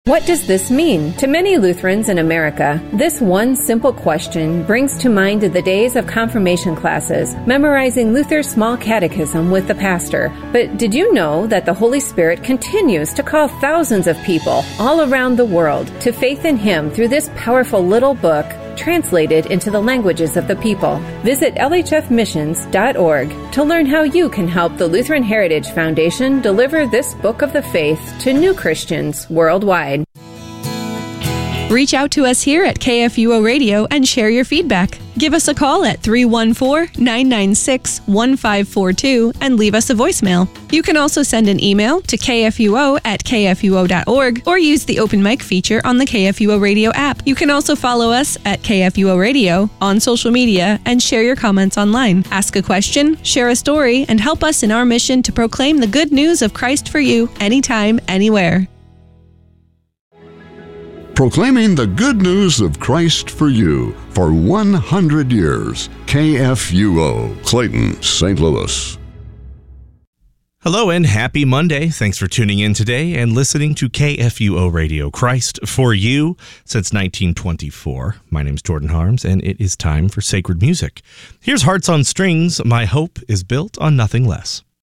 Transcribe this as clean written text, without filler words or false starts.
What does this mean? To many Lutherans in America, this one simple question brings to mind the days of confirmation classes, memorizing Luther's small catechism with the pastor. But did you know that the Holy Spirit continues to call thousands of people all around the world to faith in Him through this powerful little book, translated into the languages of the people? Visit lhfmissions.org to learn how you can help the Lutheran Heritage Foundation deliver this book of the faith to new Christians worldwide. Reach out to us here at KFUO Radio and share your feedback. Give us a call at 314-996-1542 and leave us a voicemail. You can also send an email to kfuo@kfuo.org or use the open mic feature on the KFUO Radio app. You can also follow us at KFUO Radio on social media and share your comments online. Ask a question, share a story, and help us in our mission to proclaim the good news of Christ for you anytime, anywhere. Proclaiming the good news of Christ for you for 100 years. KFUO, Clayton, St. Louis. Hello and happy Monday. Thanks for tuning in today and listening to KFUO Radio, Christ for you, since 1924. My name's Jordan Harms, and it is time for sacred music. Here's Hearts on Strings, My Hope is Built on Nothing Less.